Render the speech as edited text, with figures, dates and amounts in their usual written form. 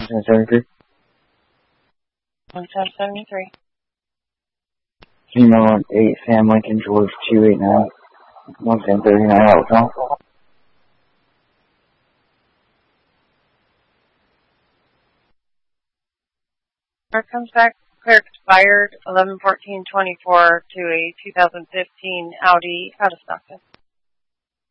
1773. 1773. Email 8 Sam Lincoln George 289 1739 Alabama. Or comes back clear expired 11/14/24 to a 2015 Audi out of stock.